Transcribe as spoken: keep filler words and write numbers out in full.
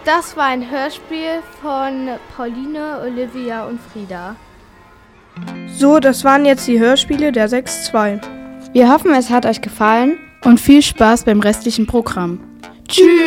Das war ein Hörspiel von Pauline, Olivia und Frieda. So, das waren jetzt die Hörspiele der sechs zwei. Wir hoffen, es hat euch gefallen und viel Spaß beim restlichen Programm. Tschüss!